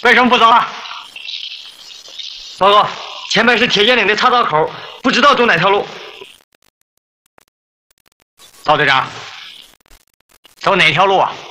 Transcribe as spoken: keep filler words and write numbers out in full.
为什么不走啊？ 报告，前面是铁剑岭的岔道口，不知道走哪条路。 曹队长，走哪条路啊？